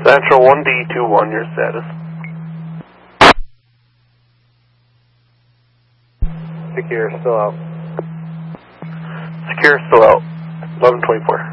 Central 1D21, your status. Secure, still out. Secure, still out. 1124.